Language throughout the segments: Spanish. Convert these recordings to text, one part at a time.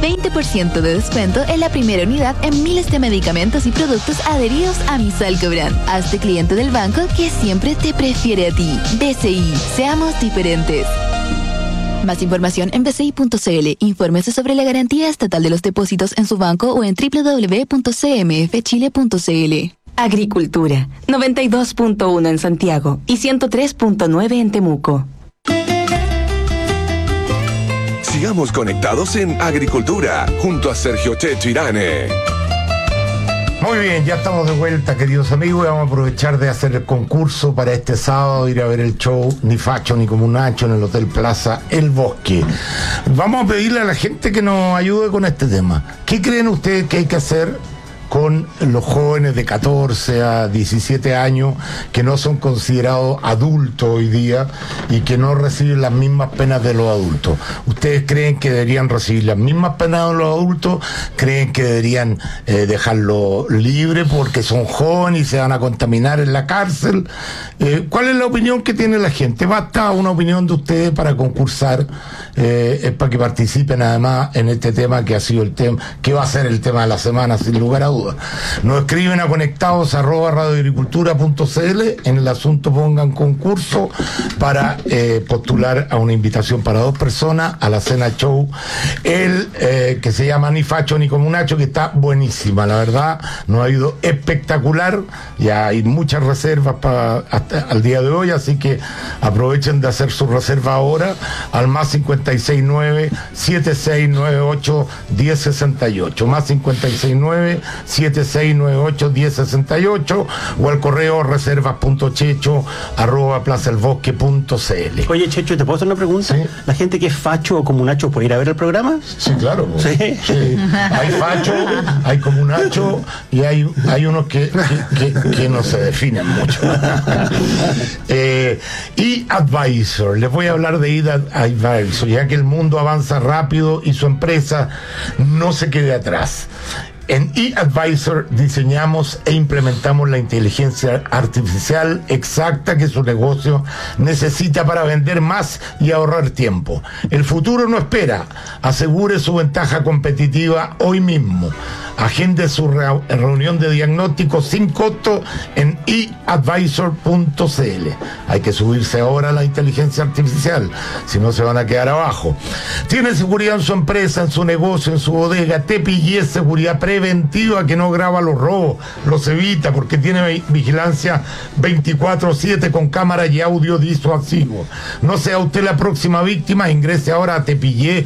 20% de descuento en la primera unidad en miles de medicamentos y productos adheridos a Misal Cobran. Hazte cliente del banco que siempre te prefiere a ti. BCI, seamos diferentes. Más información en bci.cl. Infórmese sobre la garantía estatal de los depósitos en su banco o en www.cmfchile.cl. Agricultura, 92.1 en Santiago y 103.9 en Temuco. Sigamos conectados en Agricultura, junto a Sergio Checho Irane. Muy bien, ya estamos de vuelta, queridos amigos, y vamos a aprovechar de hacer el concurso para este sábado, ir a ver el show Ni Facho ni Como un Nacho en el Hotel Plaza El Bosque. Vamos a pedirle a la gente que nos ayude con este tema. ¿Qué creen ustedes que hay que hacer con los jóvenes de 14 a 17 años que no son considerados adultos hoy día y que no reciben las mismas penas de los adultos? ¿Ustedes creen que deberían recibir las mismas penas de los adultos? ¿Creen que deberían dejarlo libre porque son jóvenes y se van a contaminar en la cárcel? ¿Cuál es la opinión que tiene la gente? Basta una opinión de ustedes para concursar, es para que participen además en este tema que ha sido el tema, que va a ser el tema de la semana sin lugar a dudas. Nos escriben a conectados@radioagricultura.cl, en el asunto pongan concurso para postular a una invitación para 2 personas a la cena show, que se llama Ni Facho ni Como un Nacho, que está buenísima, la verdad, nos ha ido espectacular, ya hay muchas reservas hasta al día de hoy, así que aprovechen de hacer su reserva ahora al más 569-7698-1068, más 569-7698-1068, o al correo reservas.checho@plazaelbosque.cl. Oye, Checho, ¿te puedo hacer una pregunta? Sí. ¿La gente que es facho o comunacho puede ir a ver el programa? Sí, claro. Sí. Sí. Hay facho, hay comunacho y hay unos que no se definen mucho. eAdvisor, les voy a hablar de eAdvisor, ya que el mundo avanza rápido y su empresa no se quede atrás. En eAdvisor diseñamos e implementamos la inteligencia artificial exacta que su negocio necesita para vender más y ahorrar tiempo. El futuro no espera. Asegure su ventaja competitiva hoy mismo. Agende su reunión de diagnóstico sin costo en eadvisor.cl. Hay que subirse ahora a la inteligencia artificial, si no se van a quedar abajo. Tiene seguridad en su empresa, en su negocio, en su bodega. TPI es seguridad preventiva que no graba los robos, los evita porque tiene vigilancia 24/7 con cámara y audio disuasivo. No sea usted la próxima víctima, ingrese ahora a tepille.cl.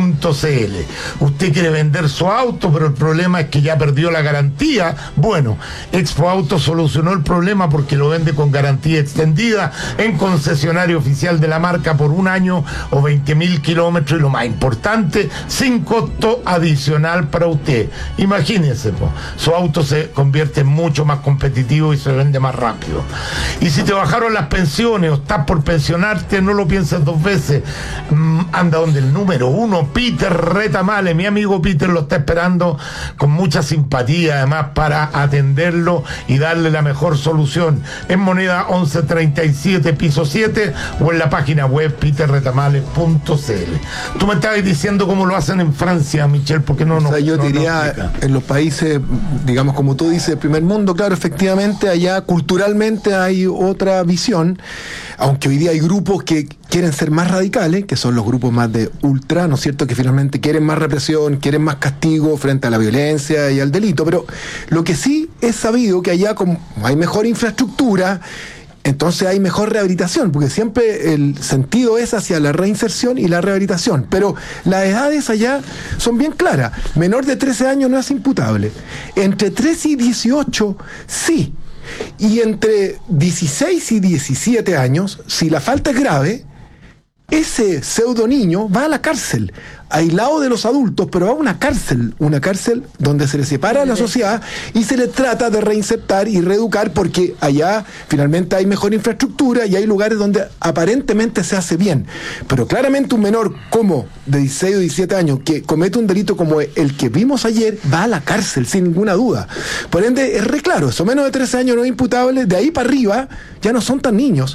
Usted quiere vender su auto, pero el problema es que ya perdió la garantía. Bueno, Expo Auto solucionó el problema porque lo vende con garantía extendida en concesionario oficial de la marca por 1 año o 20.000 kilómetros, y lo más importante, sin costo adicional para usted. Imagínense, su auto se convierte en mucho más competitivo y se vende más rápido. Y si te bajaron las pensiones o estás por pensionarte, no lo pienses 2 veces. Anda donde el número 1, Peter Retamale. Mi amigo Peter lo está esperando con mucha simpatía, además, para atenderlo y darle la mejor solución. En Moneda 1137, piso 7, o en la página web peterretamale.cl. Tú me estabas diciendo cómo lo hacen en Francia, Michelle, porque no nos... O sea, yo diría, en los países, digamos, como tú dices, primer mundo, claro, efectivamente, allá culturalmente hay otra visión, aunque hoy día hay grupos que quieren ser más radicales, que son los grupos más de ultra, ¿no es cierto?, que finalmente quieren más represión, quieren más castigo frente a la violencia y al delito. Pero lo que sí es sabido que allá, como hay mejor infraestructura, entonces hay mejor rehabilitación, porque siempre el sentido es hacia la reinserción y la rehabilitación. Pero las edades allá son bien claras. Menor de 13 años no es imputable. Entre 13 y 18, sí. Y entre 16 y 17 años, si la falta es grave, ese pseudo niño va a la cárcel, aislado de los adultos, pero va a una cárcel donde se le separa de la sociedad y se le trata de reinsertar y reeducar, porque allá finalmente hay mejor infraestructura y hay lugares donde aparentemente se hace bien. Pero claramente un menor como de 16 o 17 años que comete un delito como el que vimos ayer va a la cárcel sin ninguna duda. Por ende es re claro, eso, menos de 13 años no es imputable, de ahí para arriba ya no son tan niños.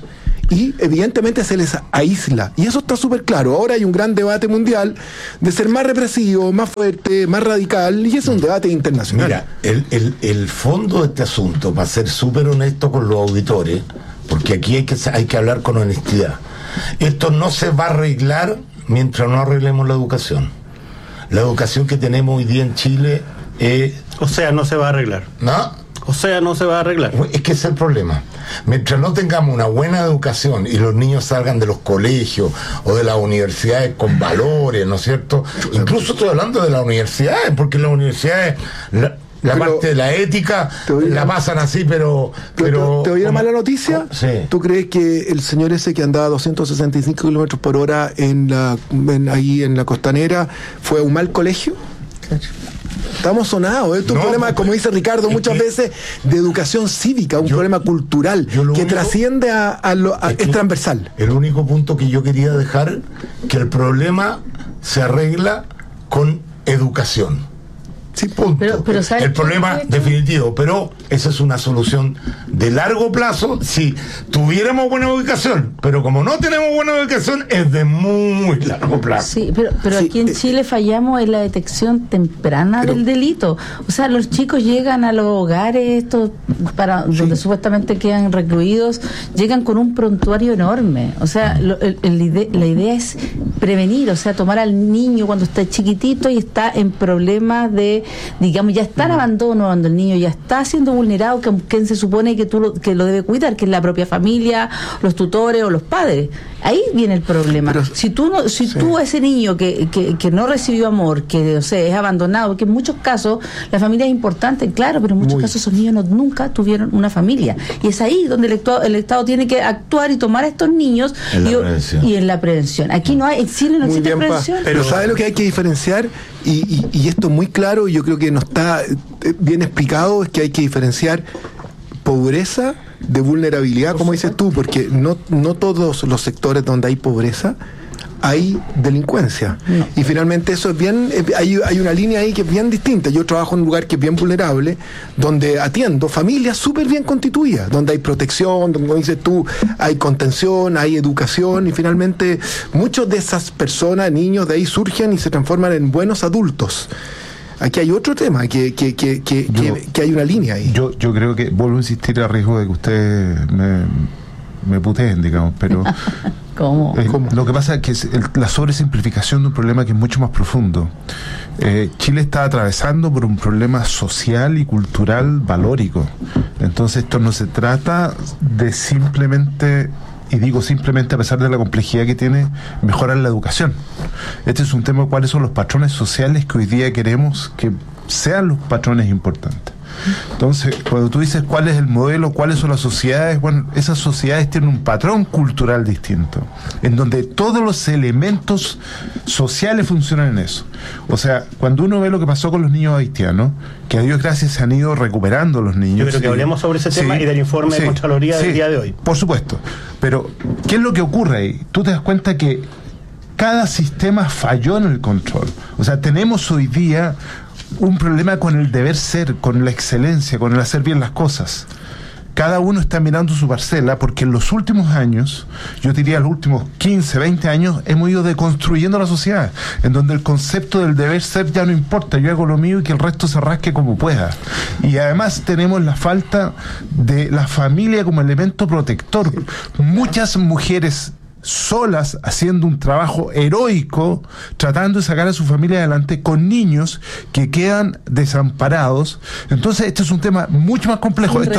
y evidentemente se les aísla. Y eso está súper claro. Ahora hay un gran debate mundial de ser más represivo, más fuerte, más radical, y ese es un debate internacional. Mira, el fondo de este asunto, para ser súper honesto con los auditores, porque aquí hay que hablar con honestidad, esto no se va a arreglar mientras no arreglemos la educación. La educación que tenemos hoy día en Chile O sea, no se va a arreglar. ¿no? O sea, no se va a arreglar. Es que ese es el problema. Mientras no tengamos una buena educación y los niños salgan de los colegios o de las universidades con valores, ¿no es cierto? Incluso estoy hablando de las universidades, porque en las universidades la parte de la ética la pasan así, pero ¿te oí una mala noticia? Sí. ¿Tú crees que el señor ese que andaba a 265 kilómetros por hora ahí en la costanera fue a un mal colegio? Estamos sonados. Esto es un problema, como dice Ricardo, muchas veces de educación cívica, un problema cultural que trasciende es transversal. El único punto que yo quería dejar, que el problema se arregla con educación. Sí, punto. Pero el problema definitivo, pero esa es una solución de largo plazo si tuviéramos buena educación, pero como no tenemos buena educación es de muy largo plazo. Sí, pero aquí en Chile fallamos en la detección temprana del delito. O sea, los chicos llegan a los hogares donde supuestamente quedan recluidos, llegan con un prontuario enorme. O sea, la idea es prevenir, o sea, tomar al niño cuando está chiquitito y está en problemas de, digamos, ya está en abandono, cuando el niño ya está siendo vulnerado, que se supone que lo debe cuidar, que es la propia familia, los tutores o los padres. Ahí viene el problema. Pero, si tú ese niño que no recibió amor, que es abandonado, porque en muchos casos la familia es importante, claro, pero en muchos casos esos niños nunca tuvieron una familia. Y es ahí donde el Estado tiene que actuar y tomar a estos niños y en la prevención. Aquí no hay, en Chile no existe prevención. Pero ¿sabe lo que hay que diferenciar? Y esto es muy claro, y yo creo que no está bien explicado, es que hay que diferenciar pobreza de vulnerabilidad, como dices tú, porque no todos los sectores donde hay pobreza hay delincuencia. No. Y finalmente eso es bien, hay una línea ahí que es bien distinta. Yo trabajo en un lugar que es bien vulnerable, donde atiendo familias súper bien constituidas, donde hay protección, donde, como dices tú, hay contención, hay educación, y finalmente muchos de esas personas, niños, de ahí surgen y se transforman en buenos adultos. Aquí hay otro tema, que hay una línea ahí. Yo creo que, vuelvo a insistir a riesgo de que ustedes me puteen, digamos, pero ¿Cómo? Lo que pasa es que es la sobresimplificación de un problema que es mucho más profundo. Chile está atravesando por un problema social y cultural valórico. Entonces esto no se trata de simplemente, y digo simplemente a pesar de la complejidad que tiene, mejorar la educación. Este es un tema de cuáles son los patrones sociales que hoy día queremos que sean los patrones importantes. Entonces, cuando tú dices cuál es el modelo, cuáles son las sociedades, bueno, esas sociedades tienen un patrón cultural distinto, en donde todos los elementos sociales funcionan en eso. O sea, cuando uno ve lo que pasó con los niños haitianos, que a Dios gracias se han ido recuperando los niños. Yo creo que hablemos sobre ese tema y del informe de Contraloría del día de hoy. Por supuesto. Pero, ¿qué es lo que ocurre ahí? Tú te das cuenta que cada sistema falló en el control. O sea, tenemos hoy día un problema con el deber ser, con la excelencia, con el hacer bien las cosas. Cada uno está mirando su parcela, porque en los últimos años, yo diría los últimos 15, 20 años, hemos ido deconstruyendo la sociedad, en donde el concepto del deber ser ya no importa, yo hago lo mío y que el resto se rasque como pueda. Y además tenemos la falta de la familia como elemento protector. Muchas mujeres solas haciendo un trabajo heroico, tratando de sacar a su familia adelante con niños que quedan desamparados. Entonces este es un tema mucho más complejo. Esto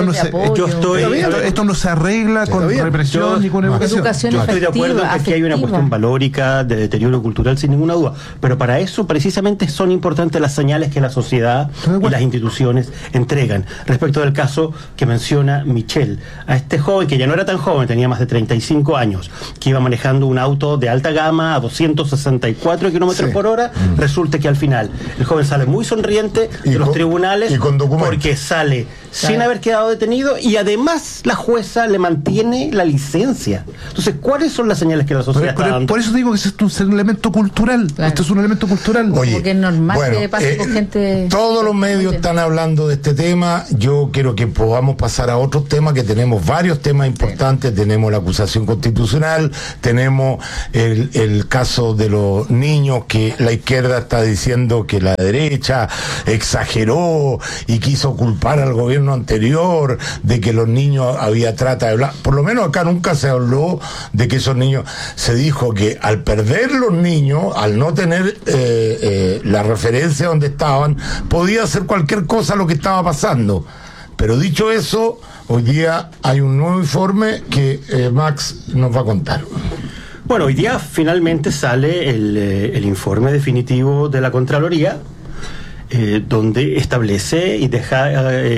no se arregla con represión ni con educación. Yo estoy de acuerdo en que aquí hay una cuestión valórica de deterioro cultural, sin ninguna duda, pero para eso precisamente son importantes las señales que la sociedad y las instituciones entregan. Respecto del caso que menciona Michelle, a este joven que ya no era tan joven, tenía más de 35 años, que iba manejando un auto de alta gama a 264 kilómetros por hora, resulta que al final el joven sale muy sonriente de los tribunales y con documentos, porque sale sin haber quedado detenido, y además la jueza le mantiene la licencia. Entonces, ¿cuáles son las señales que la sociedad está dando? Por eso digo que esto es un elemento cultural. Claro. Esto es un elemento cultural. Oye, porque es normal que pase con gente. Todos los medios están hablando de este tema. Yo quiero que podamos pasar a otros temas, que tenemos varios temas importantes. Tenemos la acusación constitucional, tenemos el caso de los niños, que la izquierda está diciendo que la derecha exageró y quiso culpar al gobierno anterior de que los niños había trata de blanco. Por lo menos acá nunca se habló de que esos niños, se dijo que al perder los niños, al no tener la referencia donde estaban, podía hacer cualquier cosa lo que estaba pasando. Pero dicho eso, hoy día hay un nuevo informe que Max nos va a contar. Bueno, hoy día finalmente sale el informe definitivo de la Contraloría, donde establece y deja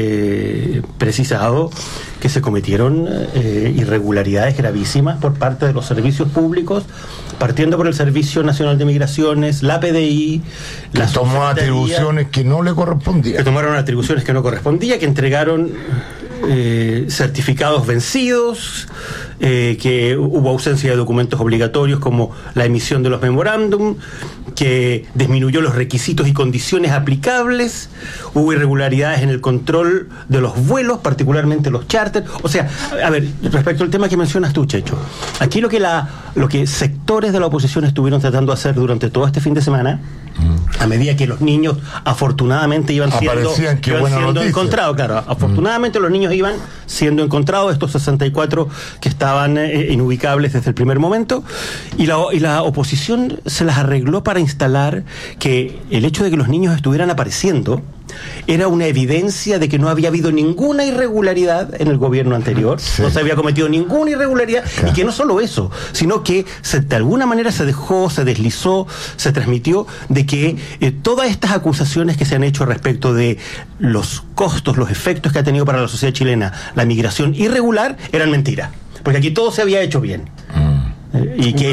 precisado que se cometieron irregularidades gravísimas por parte de los servicios públicos, partiendo por el Servicio Nacional de Migraciones, la PDI, que tomó atribuciones que no le correspondían. Que tomaron atribuciones que no correspondían, que entregaron certificados vencidos, que hubo ausencia de documentos obligatorios como la emisión de los memorándum, que disminuyó los requisitos y condiciones aplicables, hubo irregularidades en el control de los vuelos, particularmente los charters. O sea, a ver, respecto al tema que mencionas tú, Checho, aquí lo que sectores de la oposición estuvieron tratando de hacer durante todo este fin de semana, a medida que los niños afortunadamente iban siendo encontrados, claro, afortunadamente los niños iban siendo encontrados, estos 64 que estaban inubicables desde el primer momento, y la oposición se las arregló para instalar que el hecho de que los niños estuvieran apareciendo era una evidencia de que no había habido ninguna irregularidad en el gobierno anterior, no se había cometido ninguna irregularidad, y que no solo eso, sino que de alguna manera se deslizó, se transmitió de que todas estas acusaciones que se han hecho respecto de los costos, los efectos que ha tenido para la sociedad chilena la migración irregular eran mentiras, porque aquí todo se había hecho bien. Y que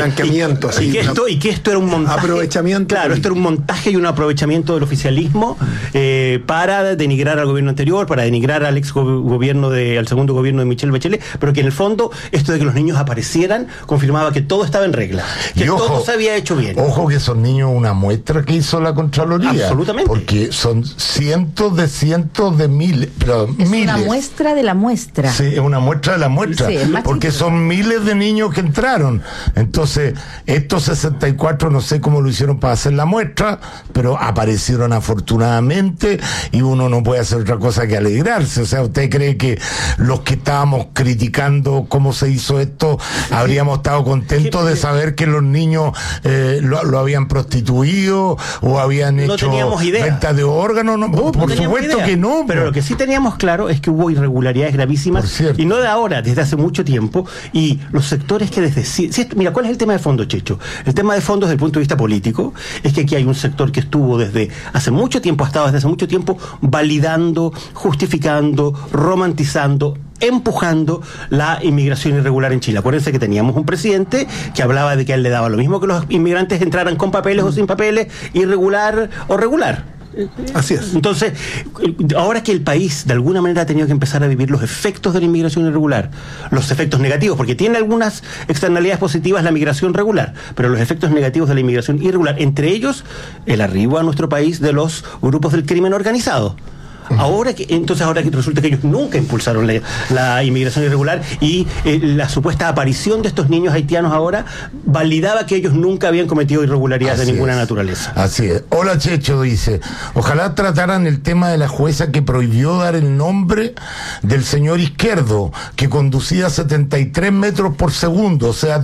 esto era un montaje, aprovechamiento, claro, esto era un montaje y un aprovechamiento del oficialismo para denigrar al gobierno anterior, para denigrar al al segundo gobierno de Michelle Bachelet, pero que en el fondo esto de que los niños aparecieran confirmaba que todo estaba en regla, que todo se había hecho bien. Ojo que son niños una muestra que hizo la Contraloría, absolutamente, porque son cientos de miles, pero es miles. Una muestra de la muestra. Sí, es una muestra de la muestra, sí, porque son miles de niños que entraron. Entonces, estos 64 no sé cómo lo hicieron para hacer la muestra, pero aparecieron afortunadamente, y uno no puede hacer otra cosa que alegrarse. O sea, ¿usted cree que los que estábamos criticando cómo se hizo esto habríamos estado contentos de saber que los niños lo habían prostituido o habían hecho venta de órganos? No, por supuesto que no. Pero lo que sí teníamos claro es que hubo irregularidades gravísimas, y no de ahora, desde hace mucho tiempo, y los sectores que mira, ¿cuál es el tema de fondo, Checho? El tema de fondo desde el punto de vista político es que aquí hay un sector que estuvo desde hace mucho tiempo, validando, justificando, romantizando, empujando la inmigración irregular en Chile. Acuérdense que teníamos un presidente que hablaba de que a él le daba lo mismo que los inmigrantes entraran con papeles o sin papeles, irregular o regular. Así es. Entonces, ahora que el país de alguna manera ha tenido que empezar a vivir los efectos de la inmigración irregular, los efectos negativos, porque tiene algunas externalidades positivas la migración regular, pero los efectos negativos de la inmigración irregular, entre ellos el arribo a nuestro país de los grupos del crimen organizado. Ahora que resulta que ellos nunca impulsaron la inmigración irregular, y la supuesta aparición de estos niños haitianos ahora validaba que ellos nunca habían cometido irregularidades de ninguna naturaleza. Así es. Hola, Checho dice: ojalá trataran el tema de la jueza que prohibió dar el nombre del señor Izquierdo, que conducía 73 metros por segundo, o sea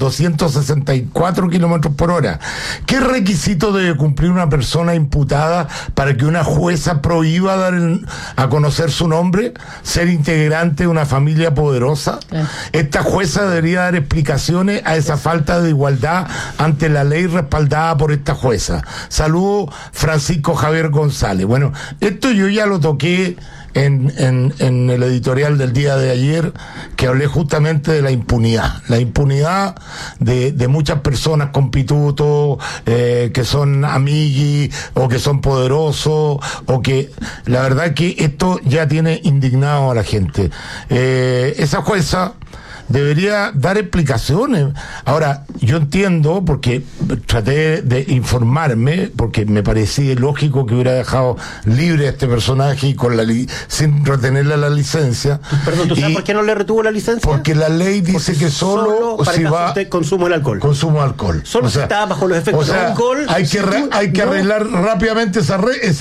264 kilómetros por hora. ¿Qué requisito debe cumplir una persona imputada para que una jueza prohíba dar a conocer su nombre, ser integrante de una familia poderosa? Esta jueza debería dar explicaciones a esa falta de igualdad ante la ley respaldada por esta jueza. Saludo, Francisco Javier González. Bueno, esto yo ya lo toqué en el editorial del día de ayer, que hablé justamente de la impunidad de muchas personas con pituto, que son amigui o que son poderosos, o que la verdad que esto ya tiene indignado a la gente. Esa jueza debería dar explicaciones. Ahora, yo entiendo, porque traté de informarme, porque me parecía lógico que hubiera dejado libre a este personaje y sin retenerle la licencia. Perdón, ¿tú sabes por qué no le retuvo la licencia? Porque la ley dice que solo para si el caso va de consumo del alcohol. Consumo de alcohol. Solo si está bajo los efectos del alcohol. Hay que arreglar rápidamente esa